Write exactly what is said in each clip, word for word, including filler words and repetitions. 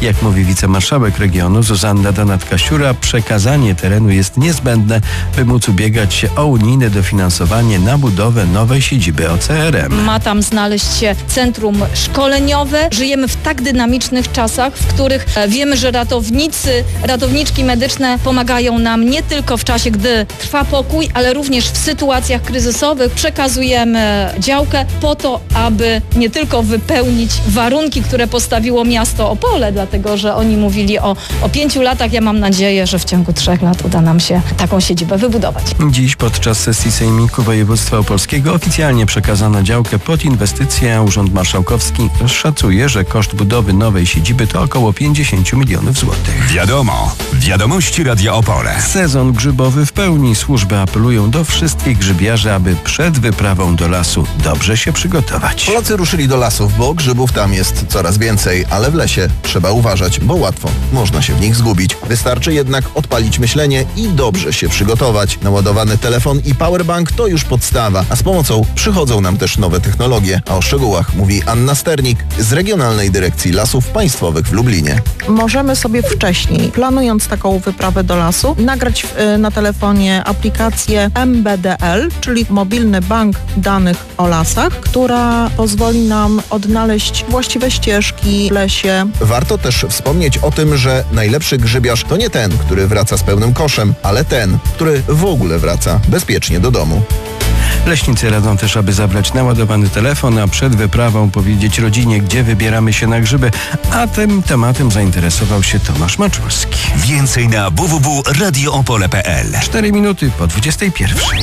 Jak mówi wicemarszałek regionu Zuzanna Donatka-Siura, przekazanie terenu jest niezbędne, by móc ubiegać się o unijne dofinansowanie na budowę nowej siedziby O C R M. Ma tam znaleźć się centrum szkoleniowe. Żyjemy w tak dynamicznych czasach, w których wiemy, że ratownicy, ratowniczki medyczne pomagają nam nie tylko w czasie, gdy trwa pokój, ale również w sytuacjach kryzysowych. Przekazujemy działkę po to, aby nie tylko wypełnić warunki, które postawiło miasto Opole, dlatego że oni mówili o, o pięciu latach. Ja mam nadzieję, że w ciągu trzech lat uda nam się taką siedzibę wybudować. Dziś podczas sesji Sejmiku Województwa Opolskiego oficjalnie przekazano działkę pod inwestycję, a Urząd Marszałkowski szacuje, że koszt budowy nowej siedziby to około pięćdziesiąt milionów złotych. Wiadomo, wiadomości Radia Opole. Sezon grzybowy w pełni. Służby apelują do wszystkich grzybiarzy, aby przed wyprawą do lasu dobrze się przygotować. Polacy ruszyli do lasów, bo grzybów tam jest coraz więcej, ale w lesie trzeba uważać, bo łatwo można się w nich zgubić. Wystarczy jednak odpalić myślenie i dobrze się przygotować. Naładowany telefon i powerbank to już podstawa, a z pomocą przychodzą nam też nowe technologie. A o szczegółach mówi Anna Sternik z Regionalnej Dyrekcji Lasów Państwowych w Lublinie. Możemy sobie wcześniej, planując taką wyprawę do lasu, nagrać w, na telefonie aplikację M B D L, czyli Mobilny Bank Danych o Lasach, która pozwoli nam odnaleźć właściwe ścieżki w lesie. Warto też wspomnieć o tym, że najlepszy grzybiarz to nie ten, który wraca z pełnym koszem, ale ten, który w ogóle wraca bezpiecznie do domu. Leśnicy radzą też, aby zabrać naładowany telefon, a przed wyprawą powiedzieć rodzinie, gdzie wybieramy się na grzyby. A tym tematem zainteresował się Tomasz Maczulski. Więcej na w w w kropka radio opole kropka p l. Cztery minuty po dwudziestej pierwszej.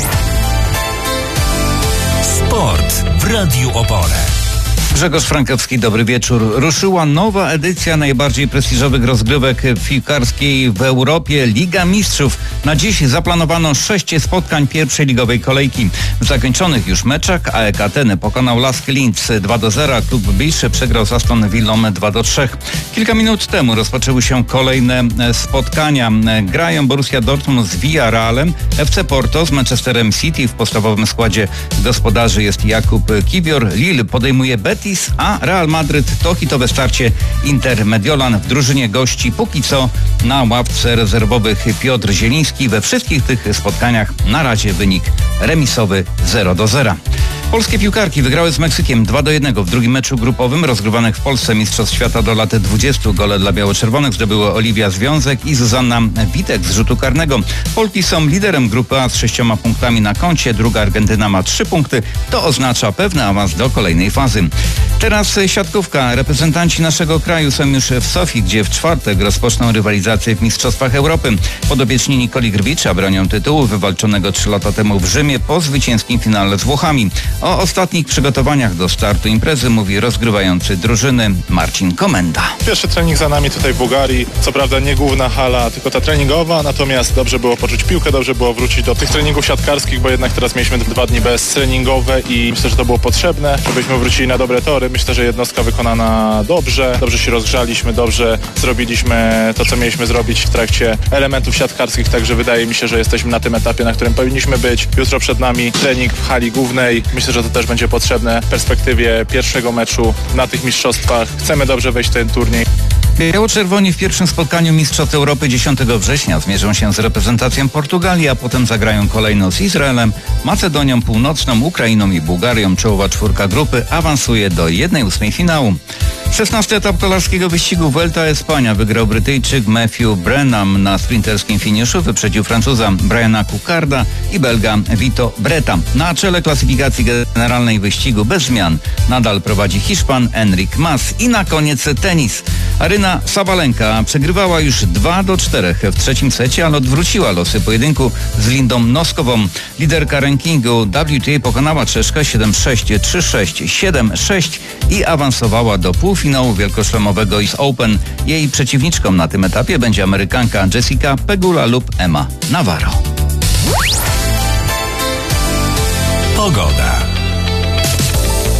Sport w Radiu Opole. Grzegorz Frankowski, dobry wieczór. Ruszyła nowa edycja najbardziej prestiżowych rozgrywek piłkarskiej w Europie, Liga Mistrzów. Na dziś zaplanowano sześć spotkań pierwszej ligowej kolejki. W zakończonych już meczach A E K Ateny pokonał Lask Linz dwa do zera, a klub Bisze przegrał z Aston Villą dwa do trzech. Kilka minut temu rozpoczęły się kolejne spotkania. Grają Borussia Dortmund z Villarrealem, F C Porto z Manchesterem City. W podstawowym składzie gospodarzy jest Jakub Kiwior. Lille podejmuje Betis, a Real Madryt to hitowe starcie Inter Mediolan. W drużynie gości póki co na ławce rezerwowych Piotr Zieliński. We wszystkich tych spotkaniach na razie wynik remisowy zero do zera. Polskie piłkarki wygrały z Meksykiem dwa do jednego w drugim meczu grupowym rozgrywanych w Polsce Mistrzostw Świata do lat dwudziestu. Gole dla biało-czerwonych zdobyły Oliwia Związek i Zuzanna Witek z rzutu karnego. Polki są liderem grupy A z sześcioma punktami na koncie. Druga Argentyna ma trzy punkty. To oznacza pewny awans do kolejnej fazy. Teraz siatkówka. Reprezentanci naszego kraju są już w Sofii, gdzie w czwartek rozpoczną rywalizację w Mistrzostwach Europy. Podopieczni Nikoli Grwicza bronią tytułu wywalczonego trzy lata temu w Rzymie po zwycięskim finale z Włochami. O ostatnich przygotowaniach do startu imprezy mówi rozgrywający drużyny Marcin Komenda. Pierwszy trening za nami tutaj w Bułgarii. Co prawda nie główna hala, tylko ta treningowa, natomiast dobrze było poczuć piłkę, dobrze było wrócić do tych treningów siatkarskich, bo jednak teraz mieliśmy dwa dni beztreningowe i myślę, że to było potrzebne, żebyśmy wrócili na dobre tory. Myślę, że jednostka wykonana dobrze, dobrze się rozgrzaliśmy, dobrze zrobiliśmy to, co mieliśmy zrobić w trakcie elementów siatkarskich, także wydaje mi się, że jesteśmy na tym etapie, na którym powinniśmy być. Jutro przed nami trening w hali głównej. Myślę, że to też będzie potrzebne w perspektywie pierwszego meczu na tych mistrzostwach. Chcemy dobrze wejść w ten turniej. Biało-czerwoni w pierwszym spotkaniu Mistrzostw Europy dziesiątego września zmierzą się z reprezentacją Portugalii, a potem zagrają kolejno z Izraelem, Macedonią Północną, Ukrainą i Bułgarią. Czołowa czwórka grupy awansuje do jednej ósmej finału. szesnasty etap kolarskiego wyścigu Vuelta a España wygrał Brytyjczyk Matthew Brenham. Na sprinterskim finiszu wyprzedził Francuza Briana Cocarda i Belga Vito Breta. Na czele klasyfikacji generalnej wyścigu bez zmian nadal prowadzi Hiszpan Enric Mas. I na koniec tenis. Aryna Sabalenka przegrywała już dwa do czterech w trzecim secie, ale odwróciła losy pojedynku z Lindą Noskową. Liderka rankingu W T A pokonała Czeszkę siedem sześć, trzy sześć, siedem sześć i awansowała do półfinału wielkoszlemowego U S Open. Jej przeciwniczką na tym etapie będzie Amerykanka Jessica Pegula lub Emma Navarro. Pogoda.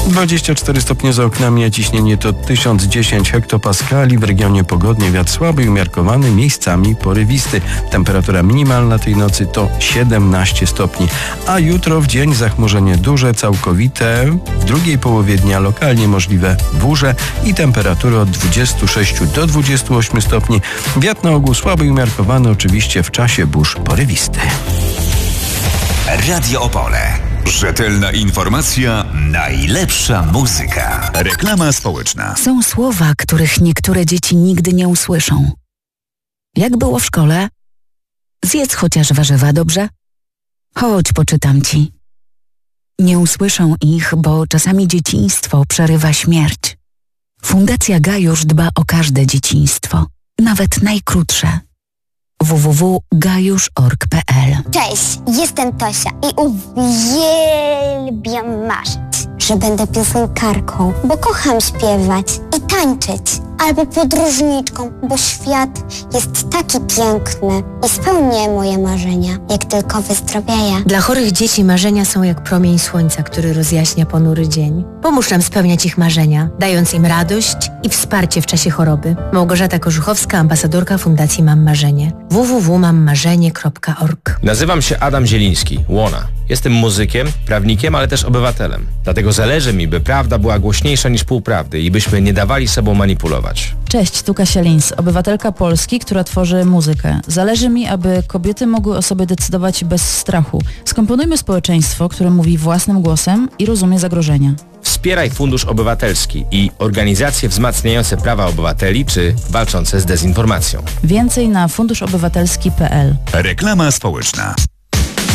dwadzieścia cztery stopnie za oknami, a ciśnienie to tysiąc dziesięć hektopaskali. W regionie pogodnie, wiatr słaby i umiarkowany, miejscami porywisty. Temperatura minimalna tej nocy to siedemnaście stopni. A jutro w dzień zachmurzenie duże, całkowite. W drugiej połowie dnia lokalnie możliwe burze i temperatury od dwudziestu sześciu do dwudziestu ośmiu stopni. Wiatr na ogół słaby i umiarkowany, oczywiście w czasie burz porywisty. Radio Opole. Rzetelna informacja, najlepsza muzyka. Reklama społeczna. Są słowa, których niektóre dzieci nigdy nie usłyszą. Jak było w szkole? Zjedz chociaż warzywa, dobrze? Chodź, poczytam ci. Nie usłyszą ich, bo czasami dzieciństwo przerywa śmierć. Fundacja Gajusz dba o każde dzieciństwo, nawet najkrótsze. w w w kropka gajusz kropka org kropka p l. Cześć, jestem Tosia i uwielbiam marzyć, że będę piosenkarką, bo kocham śpiewać i tańczyć, albo podróżniczką, bo świat jest taki piękny i spełnię moje marzenia, jak tylko wyzdrowieję. Dla chorych dzieci marzenia są jak promień słońca, który rozjaśnia ponury dzień. Pomóż nam spełniać ich marzenia, dając im radość i wsparcie w czasie choroby. Małgorzata Korzuchowska, ambasadorka Fundacji Mam Marzenie. w w w kropka mam marzenie kropka org. Nazywam się Adam Zieliński, Łona. Jestem muzykiem, prawnikiem, ale też obywatelem. Dlatego zależy mi, by prawda była głośniejsza niż półprawdy i byśmy nie dawali sobą manipulować. Cześć, tu Kasia Lins, obywatelka Polski, która tworzy muzykę. Zależy mi, aby kobiety mogły o sobie decydować bez strachu. Skomponujmy społeczeństwo, które mówi własnym głosem i rozumie zagrożenia. Wspieraj Fundusz Obywatelski i organizacje wzmacniające prawa obywateli czy walczące z dezinformacją. Więcej na fundusz obywatelski kropka p l. Reklama społeczna.